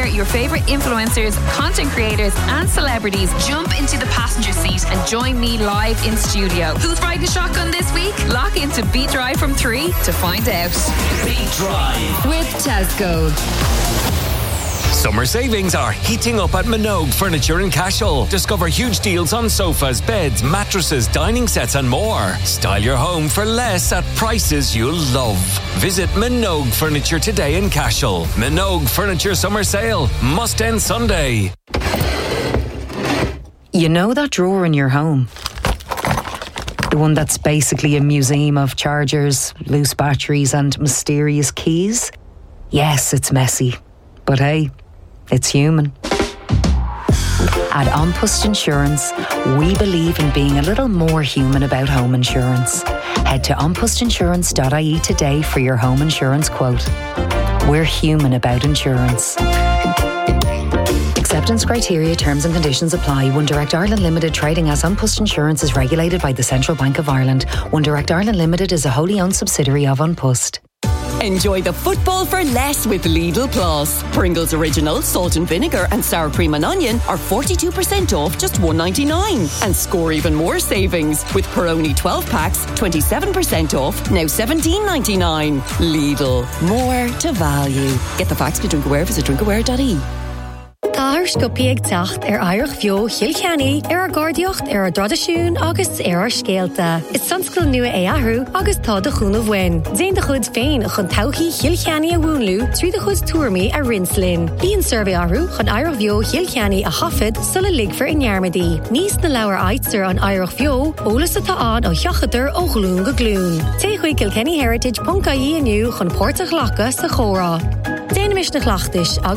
your favourite influencers, content creators and celebrities jump into the passenger seat and join me live in studio. Who's riding shotgun this week? Lock into Beat Drive from 3 to find out. Beat Drive with Tesco. Summer savings are heating up at Minogue Furniture in Cashel. Discover huge deals on sofas, beds, mattresses, dining sets and more. Style your home for less at prices you'll love. Visit Minogue Furniture today in Cashel. Minogue Furniture Summer Sale. Must end Sunday. You know that drawer in your home? The one that's basically a museum of chargers, loose batteries and mysterious keys? Yes, it's messy. But hey, it's human. At An Post Insurance, we believe in being a little more human about home insurance. Head to anpostinsurance.ie today for your home insurance quote. We're human about insurance. Acceptance criteria, terms and conditions apply. One Direct Ireland Limited, trading as An Post Insurance, is regulated by the Central Bank of Ireland. One Direct Ireland Limited is a wholly owned subsidiary of An Post. Enjoy the football for less with Lidl Plus. Pringles Original, salt and vinegar and sour cream and onion are 42% off just $1.99. And score even more savings with Peroni 12 packs, 27% off, now $17.99. Lidl, more to value. Get the facts to Drinkaware, visit drinkaware.ie. Táir scopiaigh teacht Irish Bheo Chilcheanny Gardiocht Dradasún agus Scéalta. Is sanscoil nua ahrú agus tá de chuúna bhain. Déan de chud féin chun tauchaí Chilcheanny a bhúnlú trí de chud tuairmí a rinslin. Bíon survey ahrú chun Irish Bheo Chilcheanny a hafid sulla ligfar in Yarmady. Níos na leabhar aitser an Irish Bheo ólas atá an ó cheachadar ó glún go glún. Té chuig kilkennyheritage.ie aniu chun Pórta Ghlacha sa chórá. Déanamish na Ghlachtais